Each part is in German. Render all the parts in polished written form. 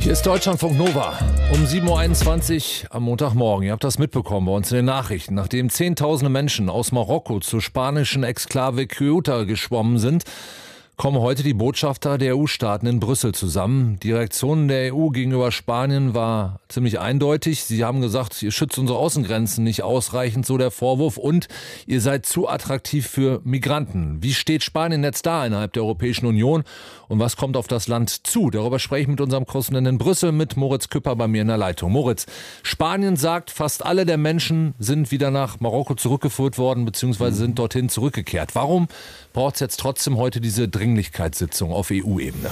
Hier ist Deutschlandfunk Nova um 7.21 Uhr am Montagmorgen. Ihr habt das mitbekommen bei uns in den Nachrichten. Nachdem Zehntausende Menschen aus Marokko zur spanischen Exklave Ceuta geschwommen sind, kommen heute die Botschafter der EU-Staaten in Brüssel zusammen. Die Reaktion der EU gegenüber Spanien war ziemlich eindeutig. Sie haben gesagt, ihr schützt unsere Außengrenzen nicht ausreichend, so der Vorwurf, und ihr seid zu attraktiv für Migranten. Wie steht Spanien jetzt da innerhalb der Europäischen Union und was kommt auf das Land zu? Darüber spreche ich mit unserem Korrespondenten in Brüssel, mit Moritz Küpper bei mir in der Leitung. Moritz, Spanien sagt, fast alle der Menschen sind wieder nach Marokko zurückgeführt worden bzw. sind dorthin zurückgekehrt. Warum braucht es jetzt trotzdem heute diese Dringlichkeitssitzung auf EU-Ebene?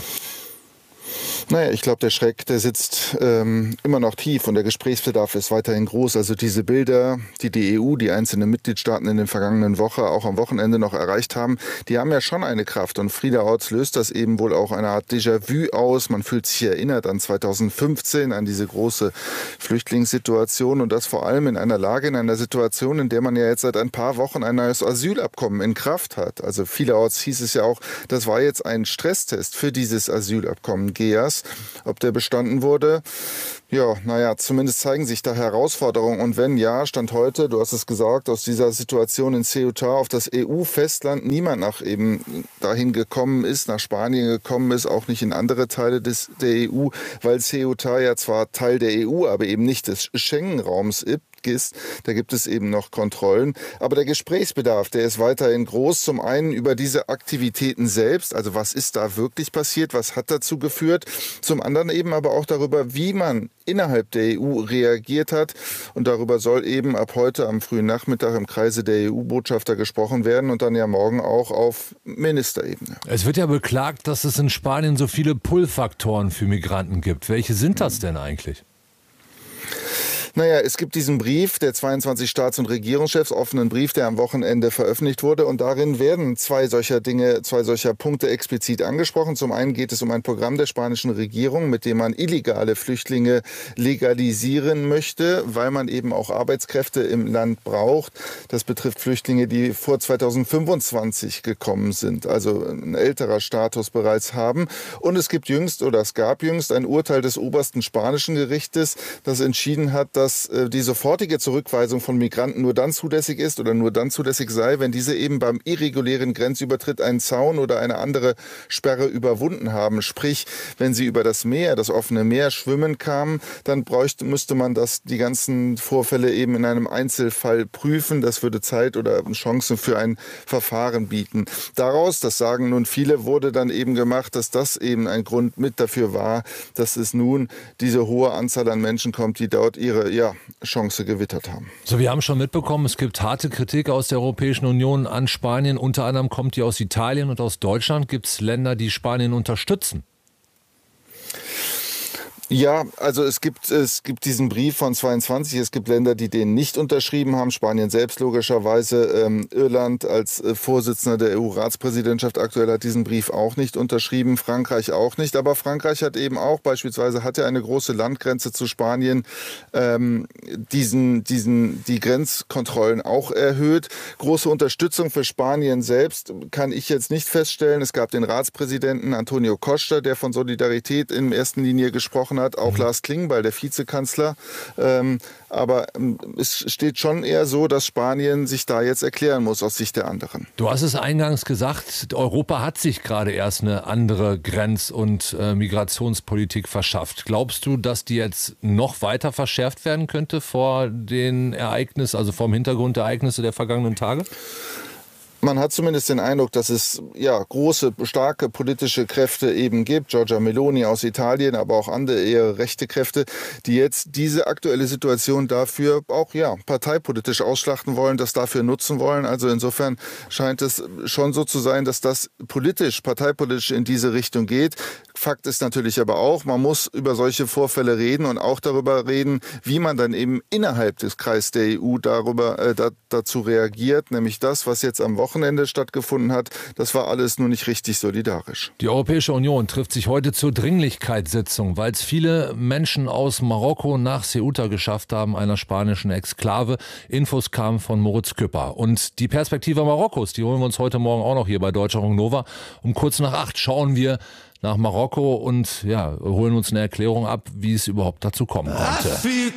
Naja, ich glaube, der Schreck, der sitzt immer noch tief und der Gesprächsbedarf ist weiterhin groß. Also diese Bilder, die die EU, die einzelnen Mitgliedstaaten in den vergangenen Wochen, auch am Wochenende noch erreicht haben, die haben ja schon eine Kraft. Und vielerorts löst das eben wohl auch eine Art Déjà-vu aus. Man fühlt sich erinnert an 2015, an diese große Flüchtlingssituation und das vor allem in einer Lage, in einer Situation, in der man ja jetzt seit ein paar Wochen ein neues Asylabkommen in Kraft hat. Also vielerorts hieß es ja auch, das war jetzt ein Stresstest für dieses Asylabkommen GEAS. Ob der bestanden wurde, ja, naja, zumindest zeigen sich da Herausforderungen. Und wenn ja, Stand heute, du hast es gesagt, aus dieser Situation in Ceuta auf das EU-Festland niemand nach eben dahin gekommen ist, nach Spanien gekommen ist, auch nicht in andere Teile der EU, weil Ceuta ja zwar Teil der EU, aber eben nicht des Schengen-Raums ist. Da gibt es eben noch Kontrollen. Aber der Gesprächsbedarf, der ist weiterhin groß. Zum einen über diese Aktivitäten selbst, also was ist da wirklich passiert, was hat dazu geführt. Zum anderen eben aber auch darüber, wie man innerhalb der EU reagiert hat. Und darüber soll eben ab heute am frühen Nachmittag im Kreise der EU-Botschafter gesprochen werden und dann ja morgen auch auf Ministerebene. Es wird ja beklagt, dass es in Spanien so viele Pull-Faktoren für Migranten gibt. Welche sind das denn eigentlich? Naja, es gibt diesen Brief der 22 Staats- und Regierungschefs, offenen Brief, der am Wochenende veröffentlicht wurde. Und darin werden zwei solcher Punkte explizit angesprochen. Zum einen geht es um ein Programm der spanischen Regierung, mit dem man illegale Flüchtlinge legalisieren möchte, weil man eben auch Arbeitskräfte im Land braucht. Das betrifft Flüchtlinge, die vor 2025 gekommen sind, also ein älterer Status bereits haben. Und es gab jüngst ein Urteil des obersten spanischen Gerichtes, das entschieden hat, dass die sofortige Zurückweisung von Migranten nur dann zulässig ist oder nur dann zulässig sei, wenn diese eben beim irregulären Grenzübertritt einen Zaun oder eine andere Sperre überwunden haben. Sprich, wenn sie über das offene Meer schwimmen kamen, dann müsste man die ganzen Vorfälle eben in einem Einzelfall prüfen. Das würde Zeit oder Chancen für ein Verfahren bieten. Daraus, das sagen nun viele, wurde dann eben gemacht, dass das eben ein Grund mit dafür war, dass es nun diese hohe Anzahl an Menschen kommt, die dort ihre Chance gewittert haben. So, wir haben schon mitbekommen, es gibt harte Kritik aus der Europäischen Union an Spanien. Unter anderem kommt die aus Italien und aus Deutschland. Gibt es Länder, die Spanien unterstützen? Ja, also es gibt diesen Brief von 22. Es gibt Länder, die den nicht unterschrieben haben. Spanien selbst logischerweise. Irland als Vorsitzender der EU-Ratspräsidentschaft aktuell hat diesen Brief auch nicht unterschrieben. Frankreich auch nicht. Aber Frankreich hat eben auch beispielsweise, hat ja eine große Landgrenze zu Spanien, die Grenzkontrollen auch erhöht. Große Unterstützung für Spanien selbst kann ich jetzt nicht feststellen. Es gab den Ratspräsidenten Antonio Costa, der von Solidarität in erster Linie gesprochen hat, auch Lars Klingbeil, der Vizekanzler. Aber es steht schon eher so, dass Spanien sich da jetzt erklären muss aus Sicht der anderen. Du hast es eingangs gesagt, Europa hat sich gerade erst eine andere Grenz- und Migrationspolitik verschafft. Glaubst du, dass die jetzt noch weiter verschärft werden könnte vor den Ereignissen, also vor dem Hintergrund der Ereignisse der vergangenen Tage? Man hat zumindest den Eindruck, dass es große, starke politische Kräfte eben gibt. Giorgia Meloni aus Italien, aber auch andere eher rechte Kräfte, die jetzt diese aktuelle Situation dafür auch parteipolitisch ausschlachten wollen, das dafür nutzen wollen. Also insofern scheint es schon so zu sein, dass das parteipolitisch in diese Richtung geht. Fakt ist natürlich aber auch, man muss über solche Vorfälle reden und auch darüber reden, wie man dann eben innerhalb des Kreises der EU dazu reagiert, nämlich das, was jetzt am Wochenende Wochenende stattgefunden hat. Das war alles nur nicht richtig solidarisch. Die Europäische Union trifft sich heute zur Dringlichkeitssitzung, weil es viele Menschen aus Marokko nach Ceuta geschafft haben, einer spanischen Exklave. Infos kamen von Moritz Küpper. Und die Perspektive Marokkos, die holen wir uns heute Morgen auch noch hier bei Deutschlandfunk Nova. Um kurz nach 8 schauen wir nach Marokko und holen uns eine Erklärung ab, wie es überhaupt dazu kommen konnte.